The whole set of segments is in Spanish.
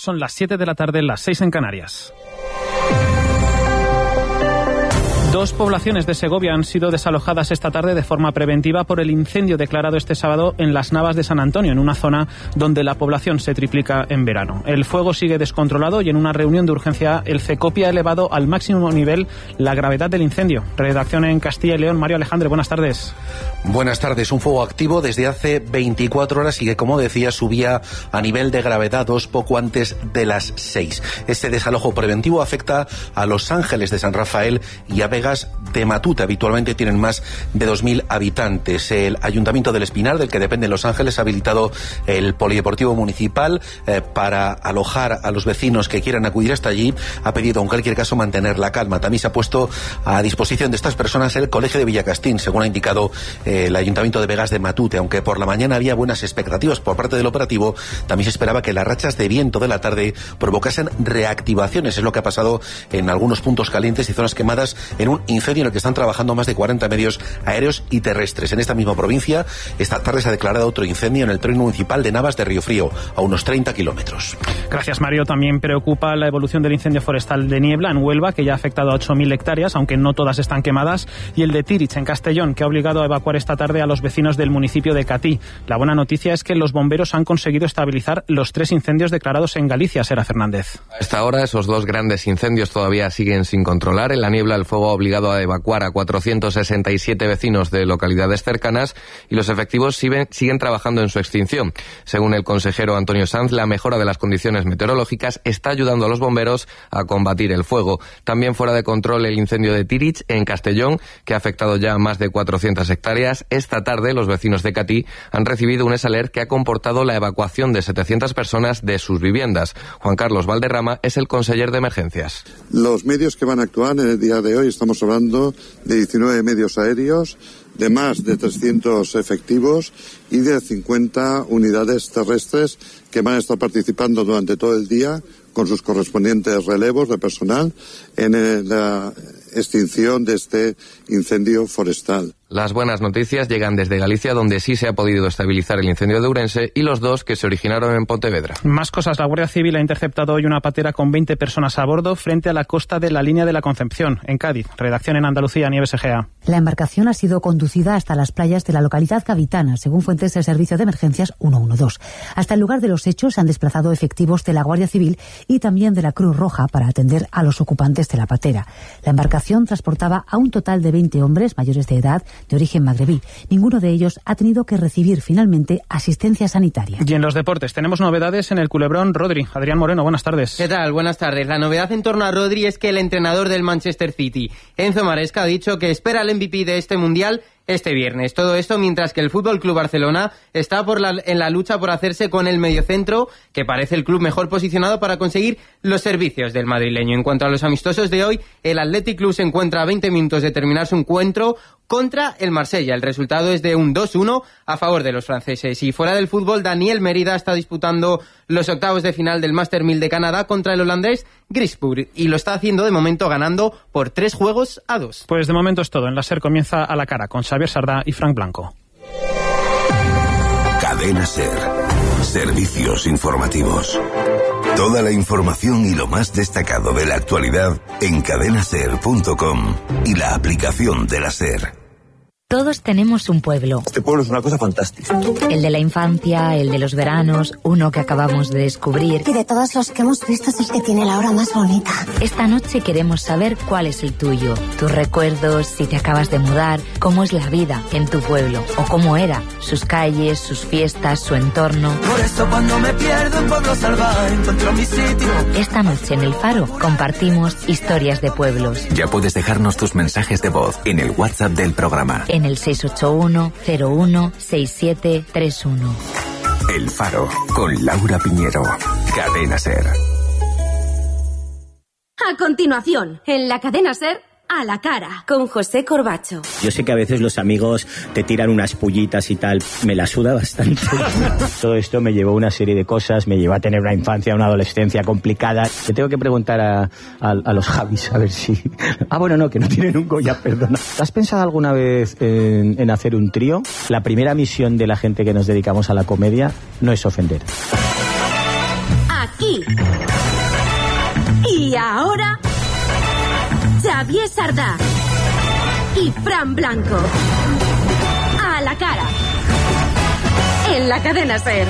Son las 7 de la tarde, las 6 en Canarias. 2 poblaciones de Segovia han sido desalojadas esta tarde de forma preventiva por el incendio declarado este sábado en las Navas de San Antonio, en una zona donde la población se triplica en verano. El fuego sigue descontrolado y en una reunión de urgencia el CECOPI ha elevado al máximo nivel la gravedad del incendio. Redacción en Castilla y León, Mario Alejandre, buenas tardes. Buenas tardes. Un fuego activo desde hace 24 horas y que, como decía, subía a nivel de gravedad 2 poco antes de las 6. Este desalojo preventivo afecta a Los Ángeles de San Rafael y a Vegas de Matute. Habitualmente tienen más de 2.000 habitantes. El Ayuntamiento del Espinar, del que depende Los Ángeles, ha habilitado el Polideportivo Municipal para alojar a los vecinos que quieran acudir hasta allí. Ha pedido, en cualquier caso, mantener la calma. También se ha puesto a disposición de estas personas el Colegio de Villacastín, según ha indicado el Ayuntamiento de Vegas de Matute. Aunque por la mañana había buenas expectativas por parte del operativo, también se esperaba que las rachas de viento de la tarde provocasen reactivaciones. Es lo que ha pasado en algunos puntos calientes y zonas quemadas en un incendio en el que están trabajando más de 40 medios aéreos y terrestres. En esta misma provincia, esta tarde se ha declarado otro incendio en el término municipal de Navas de Riofrío, a unos 30 kilómetros. Gracias, Mario. También preocupa la evolución del incendio forestal de Niebla, en Huelva, que ya ha afectado a 8.000 hectáreas, aunque no todas están quemadas, y el de Tirich, en Castellón, que ha obligado a evacuar esta tarde a los vecinos del municipio de Catí. La buena noticia es que los bomberos han conseguido estabilizar los 3 incendios declarados en Galicia, Sera Fernández. A esta hora, esos 2 grandes incendios todavía siguen sin controlar. En la Niebla, el fuego ha obligado a evacuar a 467 vecinos de localidades cercanas y los efectivos siguen trabajando en su extinción. Según el consejero Antonio Sanz, la mejora de las condiciones meteorológicas está ayudando a los bomberos a combatir el fuego. También fuera de control el incendio de Tirich, en Castellón, que ha afectado ya a más de 400 hectáreas. Esta tarde, los vecinos de Catí han recibido un ESALER que ha comportado la evacuación de 700 personas de sus viviendas. Juan Carlos Valderrama es el conseller de emergencias. Los medios que van a actuar en el día de hoy, estamos hablando de 19 medios aéreos, de más de 300 efectivos y de 50 unidades terrestres que van a estar participando durante todo el día con sus correspondientes relevos de personal en la extinción de este incendio forestal. Las buenas noticias llegan desde Galicia, donde sí se ha podido estabilizar el incendio de Ourense y los 2 que se originaron en Pontevedra. Más cosas. La Guardia Civil ha interceptado hoy una patera con 20 personas a bordo frente a la costa de la línea de la Concepción, en Cádiz. Redacción en Andalucía, Nieves Egea. La embarcación ha sido conducida hasta las playas de la localidad gaditana, según fuentes del Servicio de Emergencias 112. Hasta el lugar de los hechos se han desplazado efectivos de la Guardia Civil y también de la Cruz Roja para atender a los ocupantes de la patera. La embarcación transportaba a un total de 20 hombres mayores de edad de origen magrebí. Ninguno de ellos ha tenido que recibir finalmente asistencia sanitaria. Y en los deportes tenemos novedades en el culebrón Rodri. Adrián Moreno, buenas tardes. ¿Qué tal? Buenas tardes. La novedad en torno a Rodri es que el entrenador del Manchester City, Enzo Maresca, ha dicho que espera el MVP de este Mundial este viernes. Todo esto mientras que el Fútbol Club Barcelona está en la lucha por hacerse con el mediocentro, que parece el club mejor posicionado para conseguir los servicios del madrileño. En cuanto a los amistosos de hoy, el Athletic Club se encuentra a 20 minutos de terminar su encuentro contra el Marsella. El resultado es de un 2-1 a favor de los franceses. Y fuera del fútbol, Daniel Mérida está disputando los octavos de final del Master 1000 de Canadá contra el holandés Grisburg y lo está haciendo de momento ganando por 3-2. Pues de momento es todo. En la SER comienza A la Cara con Xavier Sardá y Frank Blanco. Cadena SER. Servicios informativos. Toda la información y lo más destacado de la actualidad en cadenaser.com y la aplicación de la SER. Todos tenemos un pueblo. Este pueblo es una cosa fantástica. El de la infancia, el de los veranos, uno que acabamos de descubrir. Y de todos los que hemos visto es el que tiene la hora más bonita. Esta noche queremos saber cuál es el tuyo. Tus recuerdos, si te acabas de mudar, cómo es la vida en tu pueblo o cómo era, sus calles, sus fiestas, su entorno. Por eso cuando me pierdo en Pueblo Salvaje encuentro mi sitio. Esta noche en El Faro compartimos historias de pueblos. Ya puedes dejarnos tus mensajes de voz en el WhatsApp del programa. En el 681-01-6731. El Faro, con Laura Piñero. Cadena SER. A continuación, en la Cadena SER, A la Cara, con José Corbacho. Yo sé que a veces los amigos te tiran unas pullitas y tal, me la suda bastante. Todo esto me llevó a una serie de cosas, me llevó a tener una infancia, una adolescencia complicada. Le tengo que preguntar a los Javis a ver si... bueno, no, que no tienen un Goya, perdona. ¿Has pensado alguna vez en hacer un trío? La primera misión de la gente que nos dedicamos a la comedia no es ofender. Aquí aquí. Y ahora, Xavier Sardá y Fran Blanco. A la cara. En la cadena SER.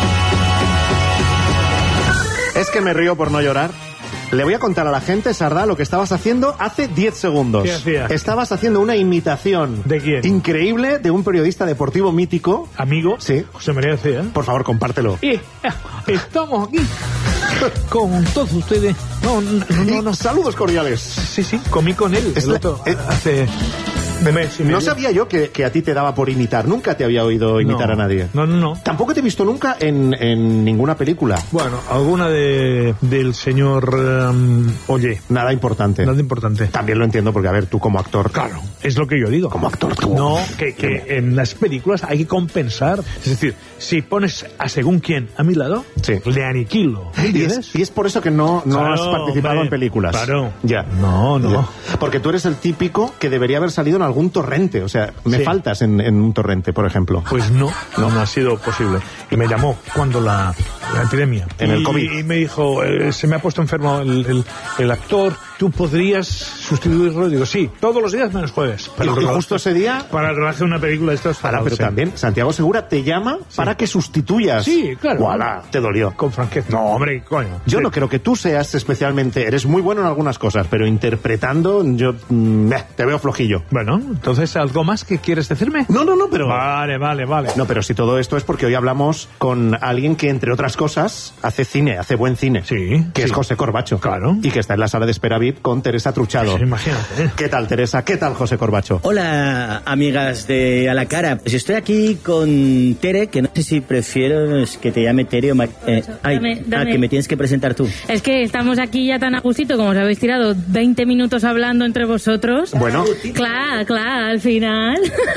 Es que me río por no llorar. Le voy a contar a la gente, Sardá, lo que estabas haciendo hace 10 segundos. ¿Qué hacías? Estabas haciendo una imitación. ¿De quién? Increíble de un periodista deportivo mítico. ¿Amigo? Sí. José María García. Por favor, compártelo. Estamos aquí con todos ustedes. No. Saludos cordiales. Sí, comí con él. Hace de mes y medio. No sabía yo que a ti te daba por imitar. Nunca te había oído imitar a nadie. No. Tampoco te he visto nunca en ninguna película. Bueno, alguna del señor Oye. Nada importante. También lo entiendo porque, a ver, tú como actor... Claro, es lo que yo digo. Como actor tú... No, que en las películas hay que compensar. Es decir, si pones a según quién a mi lado, le aniquilo. Y es por eso que no has participado en películas. Claro. Ya. No. Ya. Porque tú eres el típico que debería haber salido en algún torrente. O sea, me faltas en un torrente, por ejemplo. Pues no ha sido posible. Y me llamó cuando la epidemia. En el COVID. Y me dijo, se me ha puesto enfermo el actor, ¿tú podrías sustituirlo? Digo, sí, todos los días menos jueves. Pero justo ese día... Para el rodaje de una película de estos... Pero también, Santiago Segura te llama para que sustituyas. Sí, claro. ¡Voilà! Te dolió. Con franqueza. No, hombre, coño. Yo no creo que tú seas especialmente... Eres muy bueno en algunas cosas, pero interpretando, yo te veo flojillo. Bueno, entonces, ¿algo más que quieres decirme? No, pero... Vale. No, pero si todo esto es porque hoy hablamos con alguien que, entre otras cosas, hace cine, hace buen cine. Sí. Que es José Corbacho. Claro. Y que está en la sala de espera VIP con Teresa Truchado. Pues imagínate. ¿Qué tal, Teresa? ¿Qué tal, José Corbacho? Hola, amigas de A la Cara. Pues estoy aquí con Tere, que no sé si prefiero que te llame Tere o... Dame. que me tienes que presentar tú. Es que estamos aquí ya tan a gustito como os habéis tirado 20 minutos hablando entre vosotros. Bueno. Claro, al final.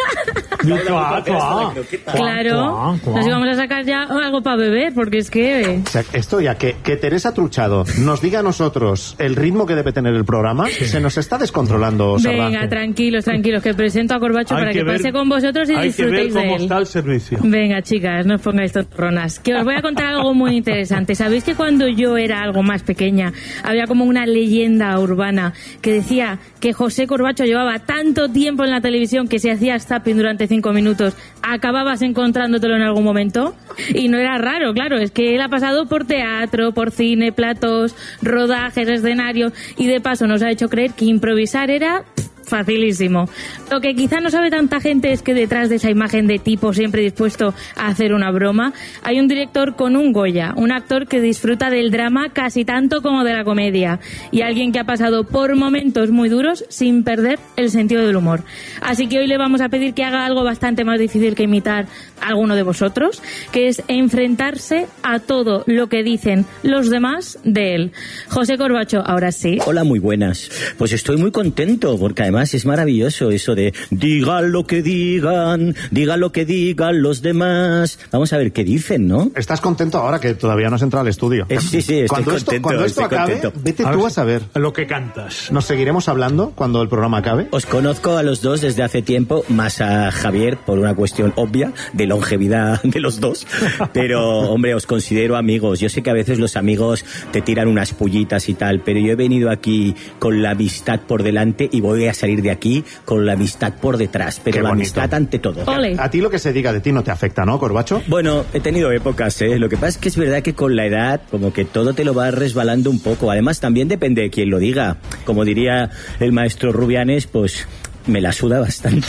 Claro. Nos íbamos a sacar ya algo para beber, porque es que... O sea, esto ya, que Teresa Truchado nos diga a nosotros el ritmo que debe tener el programa, se nos está descontrolando, Sardá. Venga, tranquilos, que presento a Corbacho para que pase con vosotros y disfrutéis de él. Hay que ver cómo está el servicio. Venga, chicas, no os pongáis tontorronas. Que os voy a contar algo muy interesante. ¿Sabéis que cuando yo era algo más pequeña había como una leyenda urbana que decía que José Corbacho llevaba tanto tiempo en la televisión que si hacías zapping durante 5 minutos acababas encontrándotelo en algún momento? Y no era raro, claro, es que él ha pasado por teatro, por cine, platos, rodajes, escenarios, y de paso nos ha hecho creer que improvisar era... facilísimo. Lo que quizá no sabe tanta gente es que detrás de esa imagen de tipo siempre dispuesto a hacer una broma, hay un director con un Goya, un actor que disfruta del drama casi tanto como de la comedia, y alguien que ha pasado por momentos muy duros sin perder el sentido del humor. Así que hoy le vamos a pedir que haga algo bastante más difícil que imitar a alguno de vosotros, que es enfrentarse a todo lo que dicen los demás de él. José Corbacho, ahora sí. Hola, muy buenas. Pues estoy muy contento, porque además es maravilloso eso de digan lo que digan los demás. Vamos a ver qué dicen, ¿no? Estás contento ahora que todavía no has entrado al estudio. Sí, estoy contento. Cuando esto acabe, vete tú a saber. Lo que cantas. ¿Nos seguiremos hablando cuando el programa acabe? Os conozco a los dos desde hace tiempo, más a Javier por una cuestión obvia de longevidad de los dos. Pero, hombre, os considero amigos. Yo sé que a veces los amigos te tiran unas pullitas y tal, pero yo he venido aquí con la amistad por delante y voy a salir de aquí con la amistad por detrás, pero la amistad ante todo. Ole. A ti lo que se diga de ti no te afecta, ¿no, Corbacho? Bueno, he tenido épocas, ¿eh? Lo que pasa es que es verdad que con la edad como que todo te lo va resbalando un poco. Además, también depende de quién lo diga. Como diría el maestro Rubianes, pues... me la suda bastante.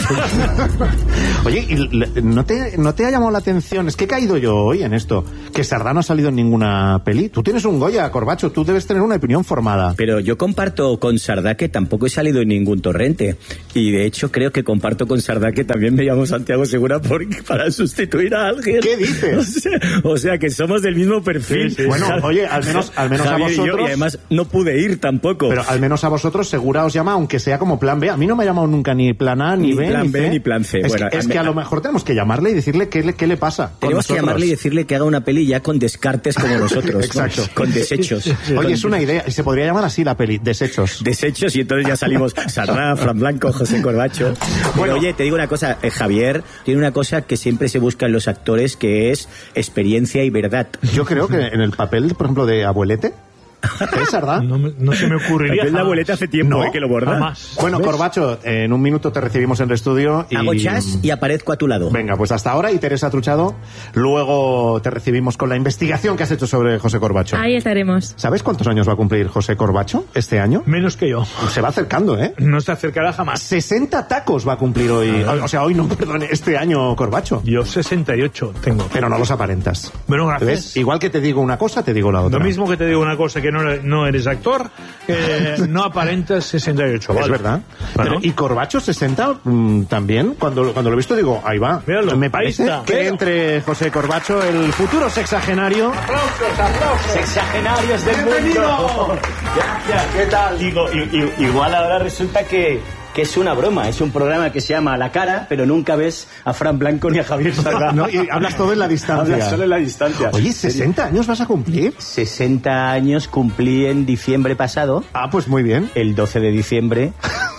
Oye, ¿no te ha llamado la atención? Es que he caído yo hoy en esto, que Sardá no ha salido en ninguna peli. Tú tienes un Goya, Corbacho, tú debes tener una opinión formada. Pero yo comparto con Sardá que tampoco he salido en ningún torrente. Y de hecho creo que comparto con Sardá que también me llamo Santiago Segura para sustituir a alguien. ¿Qué dices? O sea que somos del mismo perfil. Sí. Bueno, oye, al menos Javier a vosotros... y además no pude ir tampoco. Pero al menos a vosotros Segura os llama, aunque sea como plan B. A mí no me ha llamado nunca nunca ni plan A, ni B, plan B, ni plan C. Es que a lo mejor tenemos que llamarle y decirle qué le pasa. Tenemos que llamarle y decirle que haga una peli ya con descartes como nosotros. Exacto. Con desechos. Oye, es una idea. Y se podría llamar así la peli, Desechos. Desechos, y entonces ya salimos Sardá, Fran Blanco, José Corbacho. Bueno, oye, te digo una cosa, Javier tiene una cosa que siempre se busca en los actores, que es experiencia y verdad. Yo creo que en el papel, por ejemplo, de Abuelete, ¿es Sardá? No se me ocurriría. La abueleta hace tiempo que lo borda. Jamás. Bueno, Corbacho, en un minuto te recibimos en el estudio. Hago chas y aparezco a tu lado. Venga, pues hasta ahora, y Teresa Truchado, luego te recibimos con la investigación que has hecho sobre José Corbacho. Ahí estaremos. ¿Sabes cuántos años va a cumplir José Corbacho este año? Menos que yo. Se va acercando, ¿eh? No se acercará jamás. 60 tacos va a cumplir hoy. O sea, hoy no, perdón, este año Corbacho. Yo 68 tengo. Pero no los aparentas. Bueno, gracias. ¿Ves? Igual que te digo una cosa, te digo la otra. Lo mismo que te digo una cosa, que no eres actor, no aparentas 68. Vale. Es verdad. Bueno. Pero, y Corbacho 60 también. Cuando lo he visto digo, ahí va. Míralo, me parece que entre José Corbacho, el futuro sexagenario. ¡Aplausos! Sexagenarios del mundo. Gracias. ¿Qué tal? Digo, igual ahora resulta que es una broma, es un programa que se llama A la Cara, pero nunca ves a Fran Blanco ni a Javier Sardá. No, y hablas todo en la distancia. Hablas solo en la distancia. Oye, ¿60 años vas a cumplir? 60 años cumplí en diciembre pasado. Ah, pues muy bien. El 12 de diciembre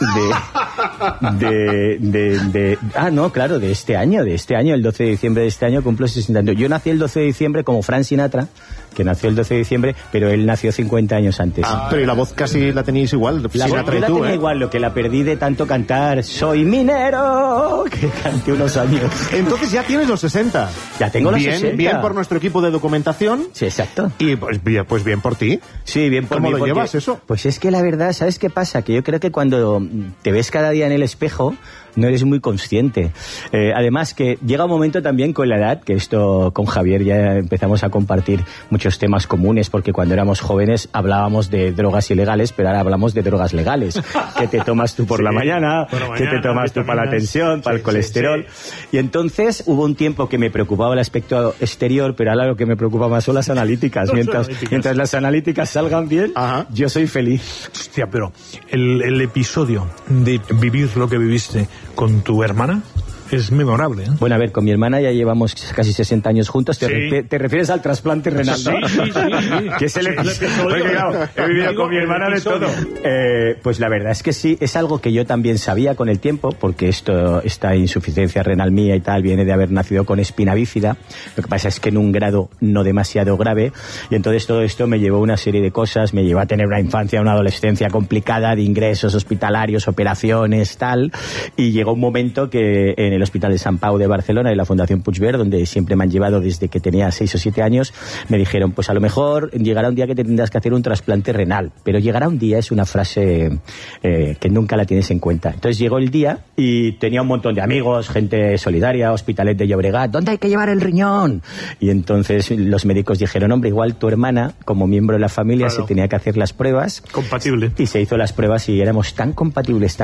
de este año, el 12 de diciembre de este año cumplo 60 años. Yo nací el 12 de diciembre como Frank Sinatra, que nació el 12 de diciembre, pero él nació 50 años antes. Ah, pero y la voz casi la teníais igual, Sinatra y yo la tú, tenía igual, lo que la perdí de tanto cantar Soy minero, que canté unos años. Entonces ya tienes los 60. Ya tengo los 60. Bien por nuestro equipo de documentación. Sí, exacto. Y pues bien por ti. Sí, bien por mí. ¿Cómo lo llevas eso? Pues es que la verdad, ¿sabes qué pasa? Que yo creo que cuando te ves cada día en el espejo, no eres muy consciente. Además que llega un momento también con la edad, que esto con Javier ya empezamos a compartir muchos temas comunes, porque cuando éramos jóvenes hablábamos de drogas ilegales, pero ahora hablamos de drogas legales. ¿Qué te tomas tú por la mañana? ¿Qué te tomas tú para la tensión, para el colesterol? Y entonces hubo un tiempo que me preocupaba el aspecto exterior, pero ahora lo que me preocupa más son las analíticas. Mientras las analíticas salgan bien, yo soy feliz. Hostia, pero el episodio de vivir lo que viviste con tu hermana es memorable, ¿eh? Bueno, a ver, con mi hermana ya llevamos casi 60 años juntos. ¿Te refieres al trasplante renal, no? Sí. Que es el episodio. Claro, he vivido con mi hermana de todo. Pues la verdad es que sí, es algo que yo también sabía con el tiempo, porque esta insuficiencia renal mía y tal viene de haber nacido con espina bífida. Lo que pasa es que en un grado no demasiado grave, y entonces todo esto me llevó a una serie de cosas, me llevó a tener una infancia, una adolescencia complicada de ingresos hospitalarios, operaciones, tal, y llegó un momento que en el Hospital de Sant Pau de Barcelona y la Fundación Puigverd, donde siempre me han llevado desde que tenía 6 o 7 años, me dijeron, pues a lo mejor llegará un día que te tendrás que hacer un trasplante renal, pero llegará un día es una frase que nunca la tienes en cuenta. Entonces llegó el día y tenía un montón de amigos, gente solidaria, Hospitalet de Llobregat, ¿dónde hay que llevar el riñón? Y entonces los médicos dijeron, hombre, igual tu hermana, como miembro de la familia, se tenía que hacer las pruebas. Compatible. Y se hizo las pruebas y éramos tan compatibles,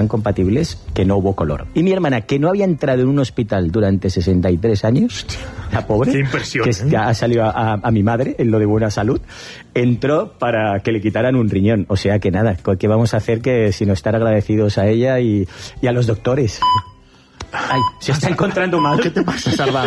que no hubo color. Y mi hermana, que no había entrado en un hospital durante 63 años, la pobre, qué impresión, que ya ha salido a mi madre en lo de buena salud, entró para que le quitaran un riñón. O sea que nada, ¿qué vamos a hacer que sino estar agradecidos a ella y a los doctores? Ay, se está encontrando mal. ¿Qué te pasa, Sardá?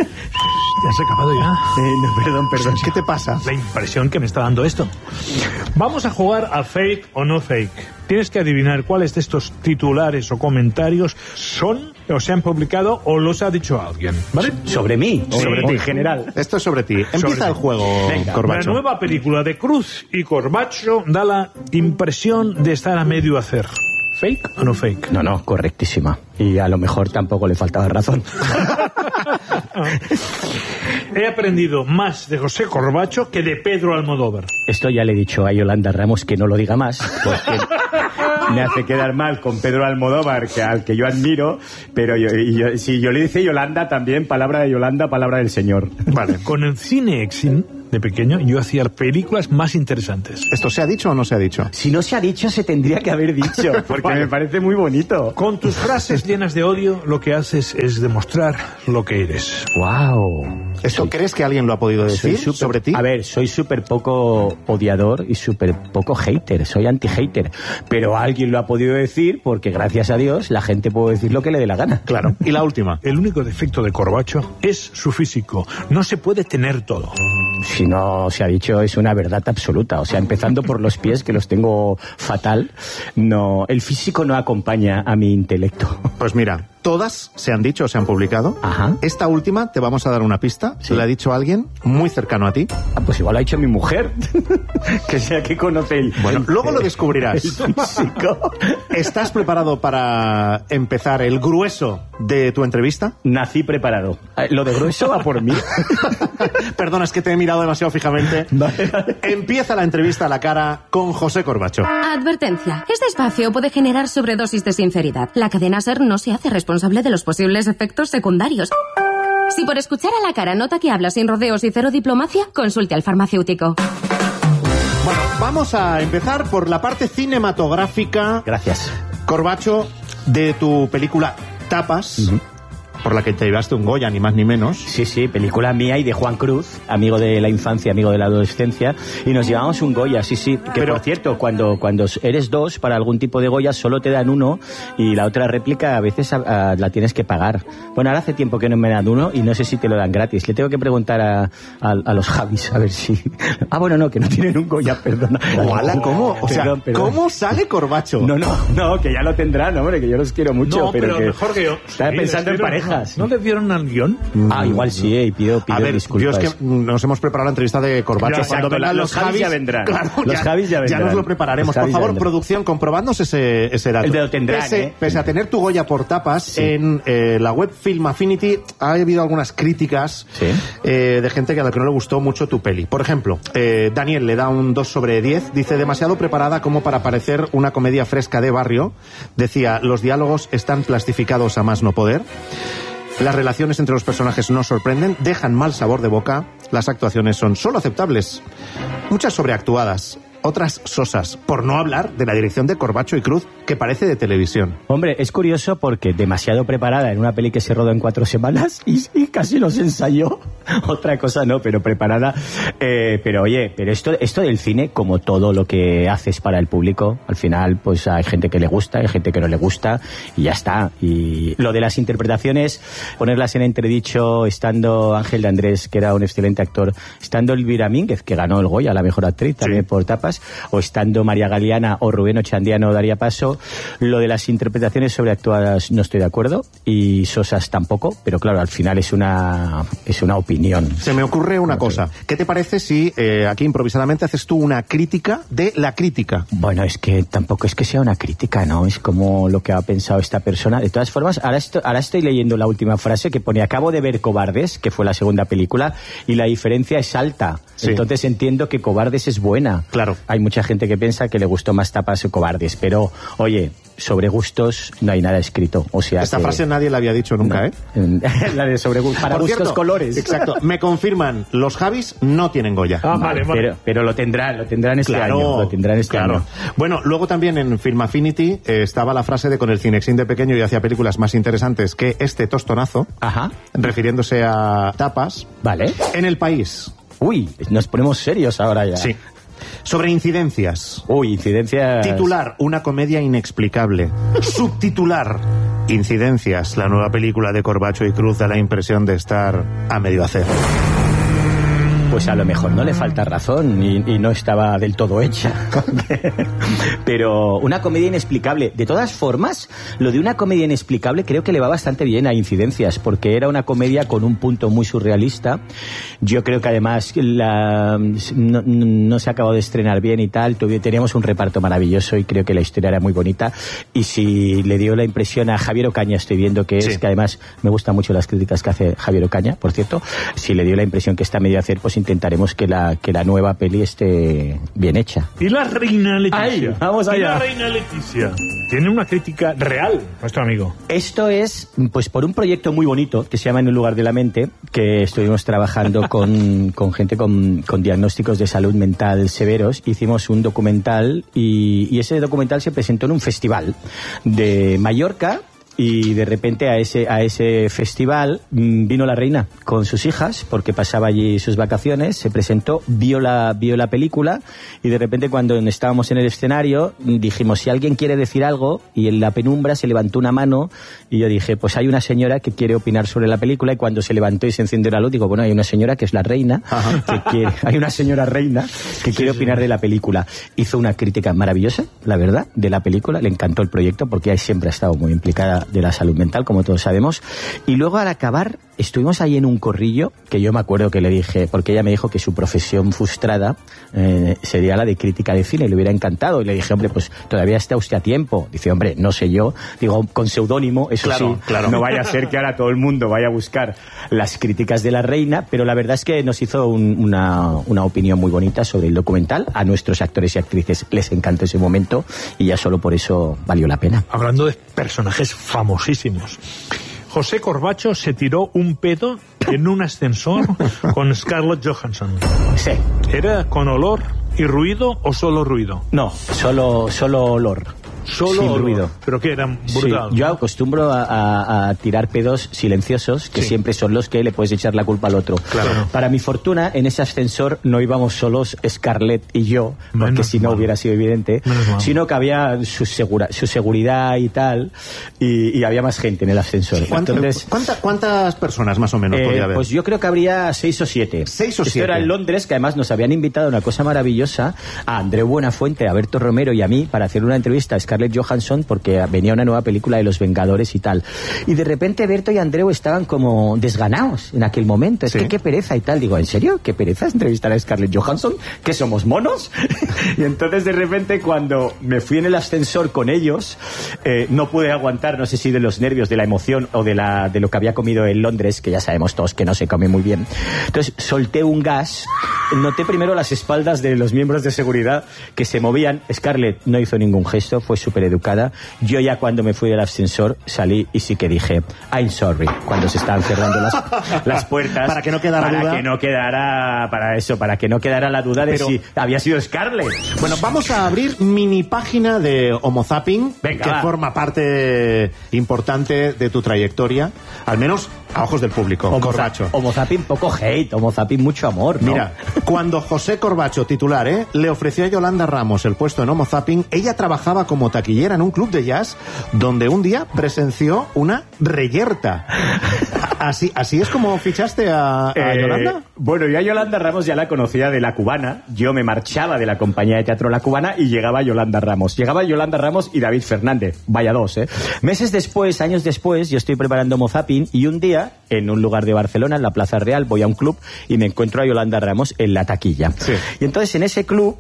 ¿Ya has acabado ya? No, perdón. ¿Qué te pasa? La impresión que me está dando esto. Vamos a jugar a fake o no fake. Tienes que adivinar cuáles de estos titulares o comentarios son o se han publicado o los ha dicho alguien, ¿vale? ¿Sobre mí? Sí. ¿Sobre ti en general? Esto es sobre ti. Empieza el juego, Venga. Corbacho. La nueva película de Cruz y Corbacho da la impresión de estar a medio hacer. ¿Fake o no fake? No, correctísima. Y a lo mejor tampoco le faltaba razón. He aprendido más de José Corbacho que de Pedro Almodóvar. Esto ya le he dicho a Yolanda Ramos que no lo diga más, porque me hace quedar mal con Pedro Almodóvar, al que yo admiro, pero si yo le dice Yolanda también, palabra de Yolanda, palabra del señor. Vale. Con el cine de pequeño, yo hacía películas más interesantes. ¿Esto se ha dicho o no se ha dicho? Si no se ha dicho, se tendría que haber dicho, porque me parece muy bonito. Con tus frases llenas de odio, lo que haces es demostrar lo que eres. ¡Wow! ¿Esto crees que alguien lo ha podido decir sobre ti? A ver, soy súper poco odiador y súper poco hater, soy anti-hater, pero alguien lo ha podido decir porque, gracias a Dios, la gente puede decir lo que le dé la gana. Claro. Y la última. El único defecto de Corbacho es su físico. No se puede tener todo. Si no se ha dicho, es una verdad absoluta. O sea, empezando por los pies, que los tengo fatal, no, el físico no acompaña a mi intelecto. Pues mira, todas se han dicho o se han publicado. Ajá. Esta última te vamos a dar una pista. Sí. La ha dicho alguien muy cercano a ti. Ah, pues igual lo ha dicho mi mujer. Que sea que conoce el... Bueno, luego lo descubrirás. El físico. ¿Estás preparado para empezar el grueso de tu entrevista? Nací preparado. Lo de grueso va por mí. Perdona, es que te he mirado demasiado fijamente. Vale. Empieza la entrevista a la cara con José Corbacho. Advertencia. Este espacio puede generar sobredosis de sinceridad. La cadena SER no se hace responsable de los posibles efectos secundarios. Si por escuchar a la cara nota que habla sin rodeos y cero diplomacia, consulte al farmacéutico. Bueno, vamos a empezar por la parte cinematográfica. Gracias. Corbacho, de tu película Tapas, por la que te llevaste un Goya, ni más ni menos. Sí, sí, película mía y de Juan Cruz, amigo de la infancia, amigo de la adolescencia, y nos llevamos un Goya, sí, sí. Que pero, por cierto, cuando eres dos, para algún tipo de Goya solo te dan uno, y la otra réplica a veces la tienes que pagar. Bueno, ahora hace tiempo que no me dan uno, y no sé si te lo dan gratis. Le tengo que preguntar a los Javis, a ver si... Ah, bueno, no, que no tienen un Goya, perdona. Ojalá, ¿cómo? O sea, perdón. ¿cómo sale Corbacho? No, que ya lo tendrán, hombre, que yo los quiero mucho. No, pero que mejor que yo. Estaba pensando en parejas. ¿No le dieron al guión? Ah, igual sí, y pido a ver, disculpas. Yo es que nos hemos preparado la entrevista de Corbacho. Cuando vengan los Javis ya vendrán. Claro, los Javis ya vendrán. Ya nos lo prepararemos. Por favor, producción, comprobadnos ese dato. El de lo tendrán, pese a tener tu Goya por Tapas, sí. En la web Film Affinity ha habido algunas críticas de gente a la que no le gustó mucho tu peli. Por ejemplo, Daniel le da un 2 sobre 10. Dice, demasiado preparada como para parecer una comedia fresca de barrio. Decía, los diálogos están plastificados a más no poder. Las relaciones entre los personajes no sorprenden, dejan mal sabor de boca, las actuaciones son solo aceptables, muchas sobreactuadas, otras sosas, por no hablar de la dirección de Corbacho y Cruz, que parece de televisión. Hombre, es curioso porque demasiado preparada en una peli que se rodó en 4 semanas y casi no se ensayó. Otra cosa no, pero preparada. Pero oye, pero esto del cine, como todo lo que haces para el público, al final pues hay gente que le gusta, hay gente que no le gusta y ya está. Y lo de las interpretaciones, ponerlas en entredicho, estando Ángel de Andrés, que era un excelente actor, estando Elvira Mínguez, que ganó el Goya a la mejor actriz también por Tapas, o estando María Galeana o Rubén Ochandiano daría paso. Lo de las interpretaciones sobreactuadas no estoy de acuerdo y sosas tampoco, pero claro, al final es una opinión. Se me ocurre una cosa. ¿Qué te parece si aquí improvisadamente haces tú una crítica de la crítica? Bueno, es que tampoco es que sea una crítica, ¿no? Es como lo que ha pensado esta persona. De todas formas, ahora estoy leyendo la última frase que pone: acabo de ver Cobardes, que fue la segunda película, y la diferencia es alta. Sí. Entonces entiendo que Cobardes es buena. Claro. Hay mucha gente que piensa que le gustó más Tapas o Cobardes, pero oye, sobre gustos no hay nada escrito. O sea, esta frase nadie la había dicho nunca, no. La de sobre para Por gustos cierto, colores. Exacto. Me confirman, los Javis no tienen Goya. Vale. Pero lo tendrán este año. Lo tendrán este año. Bueno, luego también en Film Affinity estaba la frase de con el Cinexin de pequeño y hacía películas más interesantes que este tostonazo. Ajá. Refiriéndose a Tapas. Vale. En El País. Uy, nos ponemos serios ahora ya. Sí. Sobre incidencias. Uy, incidencias. Titular, una comedia inexplicable. Subtitular, incidencias. La nueva película de Corbacho y Cruz da la impresión de estar a medio hacer. Pues a lo mejor no le falta razón y no estaba del todo hecha. Pero una comedia inexplicable. De todas formas, lo de una comedia inexplicable creo que le va bastante bien a Incidencias, porque era una comedia con un punto muy surrealista. Yo creo que además no se ha acabado de estrenar bien y tal. Teníamos un reparto maravilloso y creo que la historia era muy bonita. Y si le dio la impresión a Javier Ocaña, estoy viendo que es, que además me gustan mucho las críticas que hace Javier Ocaña, por cierto, si le dio la impresión que está a medio hacer, pues intentaremos que la nueva peli esté bien hecha. ¿Y la reina Leticia? Ay, vamos allá. ¿Y la reina Leticia? Tiene una crítica real, nuestro amigo. Esto es, pues, por un proyecto muy bonito que se llama En un lugar de la mente, que estuvimos trabajando con gente con diagnósticos de salud mental severos. Hicimos un documental y ese documental se presentó en un festival de Mallorca. Y de repente a ese festival vino la reina con sus hijas, porque pasaba allí sus vacaciones, se presentó, vio la película, y de repente cuando estábamos en el escenario dijimos, si alguien quiere decir algo, y en la penumbra se levantó una mano y yo dije, pues hay una señora que quiere opinar sobre la película, y cuando se levantó y se encendió la luz, digo, bueno, hay una señora que es la reina, hay una señora reina que quiere opinar de la película. Hizo una crítica maravillosa, la verdad, de la película, le encantó el proyecto porque ella siempre ha estado muy implicada de la salud mental, como todos sabemos. Y luego, al acabar, estuvimos ahí en un corrillo, que yo me acuerdo que le dije, porque ella me dijo que su profesión frustrada sería la de crítica de cine, y le hubiera encantado. Y le dije, hombre, pues todavía está usted a tiempo. Dice, hombre, no sé yo. Digo, con seudónimo, eso claro, sí. Claro. No vaya a ser que ahora todo el mundo vaya a buscar las críticas de la reina, pero la verdad es que nos hizo una opinión muy bonita sobre el documental. A nuestros actores y actrices les encantó ese momento, y ya solo por eso valió la pena. Hablando de personajes famosísimos, José Corbacho se tiró un pedo en un ascensor con Scarlett Johansson. Sí. ¿Era con olor y ruido o solo ruido? No, solo olor. Solo sin ruido. Pero que eran brutal. Sí, yo acostumbro a tirar pedos silenciosos, que siempre son los que le puedes echar la culpa al otro. Claro. Para mi fortuna, en ese ascensor no íbamos solos Scarlett y yo, porque si no hubiera sido evidente, sino que había su seguridad y tal, y había más gente en el ascensor. Entonces, ¿Cuántas personas más o menos podía haber? Pues yo creo que habría 6 o 7. 6 o 7. Esto era en Londres, que además nos habían invitado a una cosa maravillosa, a Andreu Buenafuente, a Berto Romero y a mí, para hacer una entrevista a Scarlett Johansson, porque venía una nueva película de Los Vengadores y tal. Y de repente Berto y Andreu estaban como desganados en aquel momento. Es que qué pereza y tal. Digo, ¿en serio? ¿Qué pereza entrevistar a Scarlett Johansson? ¿Que somos monos? Y entonces de repente cuando me fui en el ascensor con ellos, no pude aguantar, no sé si de los nervios, de la emoción o de lo que había comido en Londres, que ya sabemos todos que no se come muy bien. Entonces solté un gas, noté primero las espaldas de los miembros de seguridad que se movían. Scarlett no hizo ningún gesto, fue súper educada. Yo ya cuando me fui del ascensor salí y sí que dije I'm sorry, cuando se estaban cerrando las puertas, para que no quedara duda, para que no quedara la duda de si había sido Scarlett. Bueno, vamos a abrir mini página de Homo Zapping. Venga, que forma parte importante de tu trayectoria, al menos a ojos del público. Corbacho. Homo Zapping poco hate, Homo Zapping mucho amor, ¿no? Mira, cuando José Corbacho, titular, le ofreció a Yolanda Ramos el puesto en Homo Zapping, ella trabajaba como taquillera en un club de jazz donde un día presenció una reyerta. ¿Así es como fichaste a Yolanda? Bueno, yo a Yolanda Ramos ya la conocía de La Cubana. Yo me marchaba de la compañía de teatro La Cubana y llegaba Yolanda Ramos. Llegaba Yolanda Ramos y David Fernández. Vaya dos, ¿eh? Años después, yo estoy preparando Homo Zapping y un día, en un lugar de Barcelona, en la Plaza Real, voy a un club y me encuentro a Yolanda Ramos en la taquilla. Sí. Y entonces en ese club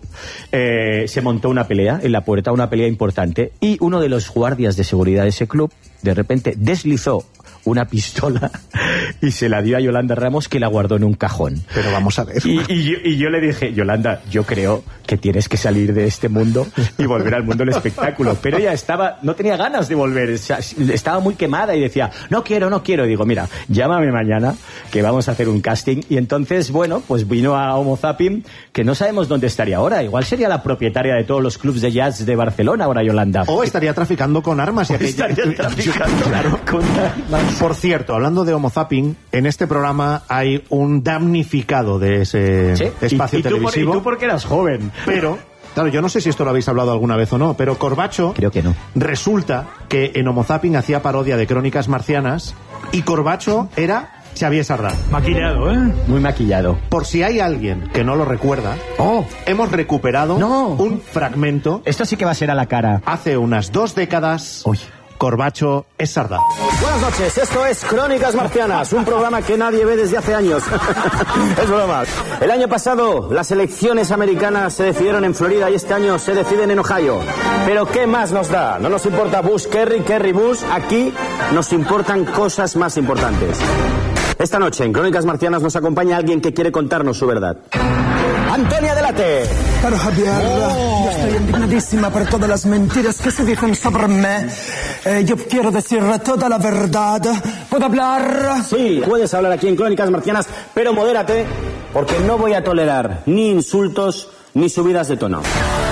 se montó una pelea en la puerta, una pelea importante, y uno de los guardias de seguridad de ese club de repente deslizó una pistola y se la dio a Yolanda Ramos, que la guardó en un cajón. Pero vamos a ver. Y yo le dije, Yolanda, yo creo que tienes que salir de este mundo y volver al mundo del espectáculo. Pero ella no tenía ganas de volver, estaba muy quemada y decía, no quiero. Y digo, mira, llámame mañana que vamos a hacer un casting. Y entonces, bueno, pues vino a Homo Zapping, que no sabemos dónde estaría ahora. Igual sería la propietaria de todos los clubs de jazz de Barcelona ahora, Yolanda. O estaría traficando con armas. Estaría traficando con armas. Por cierto, hablando de Homo Zapping, en este programa hay un damnificado de ese espacio televisivo. ¿Y tú porque eras joven? Pero, claro, yo no sé si esto lo habéis hablado alguna vez o no, pero Corbacho... Creo que no. Resulta que en Homo Zapping hacía parodia de Crónicas Marcianas y Corbacho era Xavier Sardá. Maquillado, ¿eh? Muy maquillado. Por si hay alguien que no lo recuerda, hemos recuperado un fragmento. Esto sí que va a ser a la cara. Hace unas 2 décadas... Uy. Corbacho es Sardá. Buenas noches, esto es Crónicas Marcianas, un programa que nadie ve desde hace años. Es broma. El año pasado las elecciones americanas se decidieron en Florida y este año se deciden en Ohio. Pero ¿qué más nos da? No nos importa Bush, Kerry, Bush. Aquí nos importan cosas más importantes. Esta noche en Crónicas Marcianas nos acompaña alguien que quiere contarnos su verdad. ¡Antonia Delate! Pero Javier, yo estoy indignadísima por todas las mentiras que se dicen sobre mí. Yo quiero decir toda la verdad. ¿Puedo hablar? Sí, puedes hablar aquí en Crónicas Marcianas, pero modérate, porque no voy a tolerar ni insultos ni subidas de tono.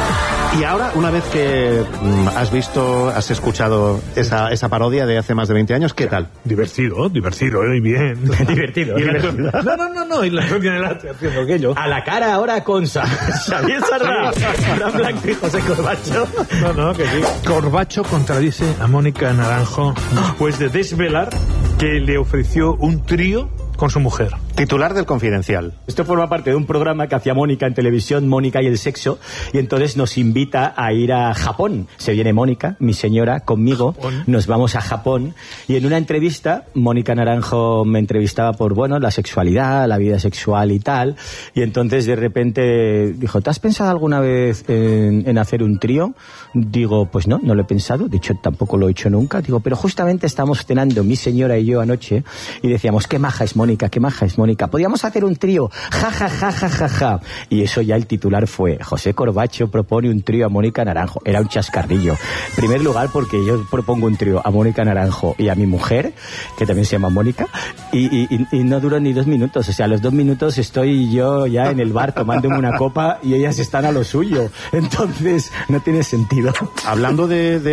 Y ahora, una vez que has escuchado esa parodia de hace más de 20 años, ¿qué tal? Divertido y bien. divertido. No, y la Antonia Delate haciendo aquello. A la cara ahora con Xavier Sardá, Fran Blanco y José Corbacho. No, que sí. Corbacho contradice a Mónica Naranjo después de desvelar que le ofreció un trío con su mujer. Titular del Confidencial. Esto forma parte de un programa que hacía Mónica en televisión, Mónica y el sexo, y entonces nos invita a ir a Japón. Se viene Mónica, mi señora, conmigo, nos vamos a Japón, y en una entrevista, Mónica Naranjo me entrevistaba por, la sexualidad, la vida sexual y tal, y entonces de repente dijo, ¿te has pensado alguna vez en hacer un trío? Digo, pues no lo he pensado, de hecho tampoco lo he hecho nunca. Digo, pero justamente estamos cenando mi señora y yo anoche, y decíamos, qué maja es Mónica, podíamos hacer un trío, ja. Y eso ya el titular fue, José Corbacho propone un trío a Mónica Naranjo. Era un chascarrillo. En primer lugar porque yo propongo un trío a Mónica Naranjo y a mi mujer, que también se llama Mónica, y no duró ni 2 minutos. O sea, a los 2 minutos estoy yo ya en el bar tomándome una copa y ellas están a lo suyo. Entonces, no tiene sentido. Hablando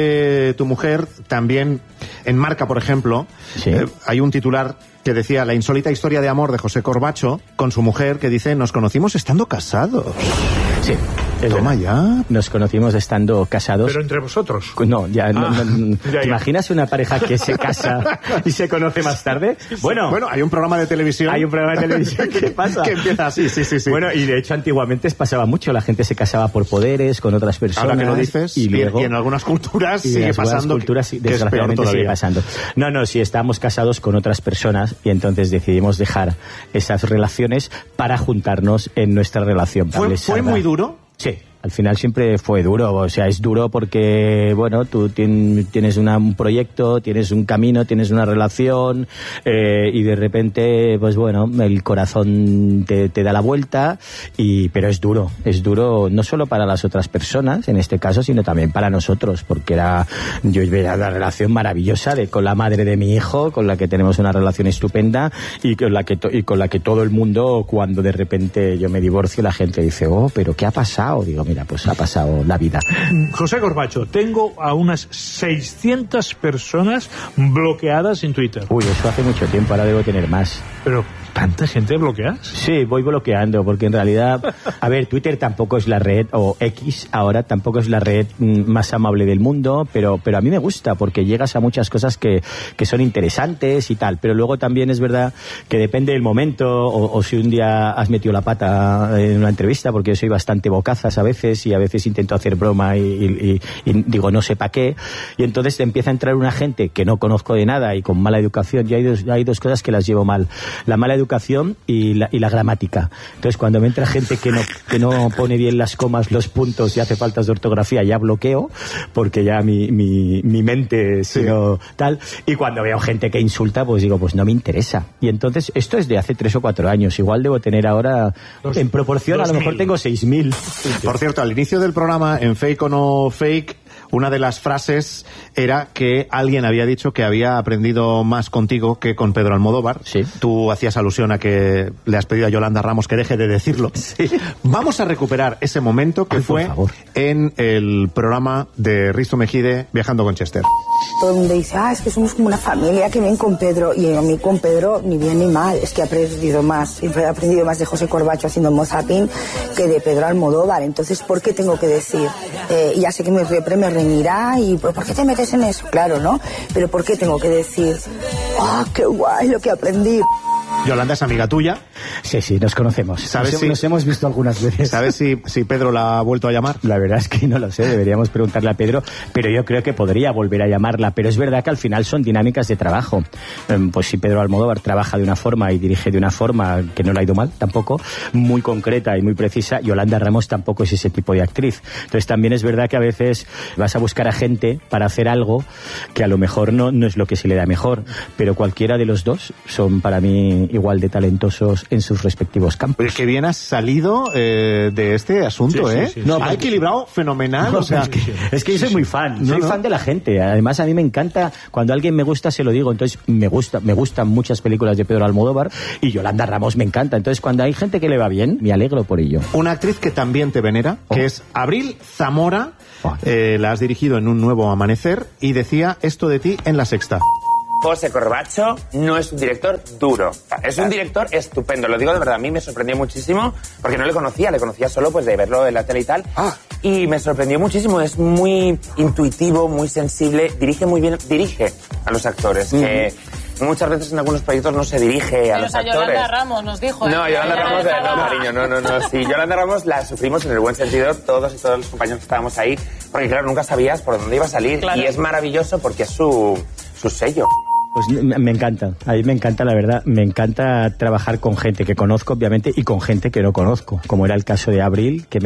de tu mujer, también en Marca, por ejemplo, ¿sí? Hay un titular que decía la insólita historia de amor de José Corbacho con su mujer, que dice, nos conocimos estando casados. Sí. Toma ya. Nos conocimos estando casados. ¿Pero entre vosotros? No. Ya. ¿Te imaginas una pareja que se casa y se conoce más tarde? Bueno, hay un programa de televisión. ¿Qué pasa? Que empieza así, sí. Bueno, y de hecho antiguamente pasaba mucho. La gente se casaba por poderes con otras personas. Ahora que lo dices, y en algunas culturas sigue pasando. Desgraciadamente sigue pasando. No, sí, estábamos casados con otras personas y entonces decidimos dejar esas relaciones para juntarnos en nuestra relación. ¿Fue muy duro? Sí, al final siempre fue duro, o sea, es duro porque, tú tienes un proyecto, tienes un camino, tienes una relación y de repente, el corazón te da la vuelta, pero es duro no solo para las otras personas, en este caso, sino también para nosotros, porque yo veía una relación maravillosa con la madre de mi hijo, con la que tenemos una relación estupenda y con la que todo el mundo, cuando de repente yo me divorcio, la gente dice, pero ¿qué ha pasado? Digo, mira, pues ha pasado la vida. José Corbacho, tengo a unas 600 personas bloqueadas en Twitter. Uy, eso hace mucho tiempo, ahora debo tener más. Pero ¿tanta gente bloqueas? Sí, voy bloqueando, porque en realidad, Twitter tampoco es la red, o X ahora, tampoco es la red más amable del mundo, pero a mí me gusta, porque llegas a muchas cosas que son interesantes y tal, pero luego también es verdad que depende del momento, o si un día has metido la pata en una entrevista, porque yo soy bastante bocazas a veces, y a veces intento hacer broma y digo no sé para qué, y entonces te empieza a entrar una gente que no conozco de nada y con mala educación, y hay dos cosas que las llevo mal, la mala educación y la gramática. Entonces cuando me entra gente que no pone bien las comas, los puntos y hace faltas de ortografía, ya bloqueo, porque ya mi mente sino tal, y cuando veo gente que insulta, pues digo, pues no me interesa. Y entonces esto es de hace 3 o 4 años, igual debo tener ahora en proporción 2000. A lo mejor tengo 6.000. Por cierto, al inicio del programa, en Fake o No Fake, una de las frases era que alguien había dicho que había aprendido más contigo que con Pedro Almodóvar. Sí. Tú hacías alusión a que le has pedido a Yolanda Ramos que deje de decirlo. Sí. Vamos a recuperar ese momento que fue en el programa de Risto Mejide, Viajando con Chester. Todo el mundo dice, es que somos como una familia que ven con Pedro. Y a mí con Pedro ni bien ni mal. Es que he aprendido más de José Corbacho haciendo Mozapín que de Pedro Almodóvar. Entonces, ¿por qué tengo que decir? Ya sé que me reñirá y ¿por qué te metes en eso? Claro, ¿no? Pero ¿por qué tengo que decir, qué guay lo que aprendí? Yolanda es amiga tuya. Sí, nos conocemos. Nos hemos visto algunas veces. ¿Sabes si Pedro la ha vuelto a llamar? La verdad es que no lo sé, deberíamos preguntarle a Pedro, pero yo creo que podría volver a llamarla, pero es verdad que al final son dinámicas de trabajo. Pues si Pedro Almodóvar trabaja de una forma y dirige de una forma que no le ha ido mal, tampoco, muy concreta y muy precisa, Yolanda Ramos tampoco es ese tipo de actriz. Entonces también es verdad que a veces vas a buscar a gente para hacer algo que a lo mejor no es lo que se le da mejor, pero cualquiera de los dos son para mí igual de talentosos en sus respectivos campos. Pues que bien has salido de este asunto, Sí, ¿eh? sí, sí, ha equilibrado fenomenal. No, o sea, es que yo soy muy fan, soy fan de la gente. Además, a mí me encanta, cuando alguien me gusta, se lo digo. Entonces, me gustan muchas películas de Pedro Almodóvar y Yolanda Ramos me encanta. Entonces, cuando hay gente que le va bien, me alegro por ello. Una actriz que también te venera, que es Abril Zamora, la has dirigido en Un Nuevo Amanecer y decía esto de ti en La Sexta. José Corbacho no es un director duro, es un director estupendo, lo digo de verdad, a mí me sorprendió muchísimo porque no le conocía solo pues de verlo en la tele y tal, y me sorprendió muchísimo, es muy intuitivo, muy sensible, dirige muy bien, dirige a los actores, que muchas veces en algunos proyectos no se dirige a los actores. Yolanda Ramos nos dijo. No, Yolanda Ramos, no, cariño, no. Sí, Yolanda Ramos la sufrimos en el buen sentido, todos los compañeros que estábamos ahí, porque claro, nunca sabías por dónde iba a salir, y es maravilloso porque es su sello. Pues me encanta, a mí me encanta, la verdad, me encanta trabajar con gente que conozco, obviamente, y con gente que no conozco, como era el caso de Abril, que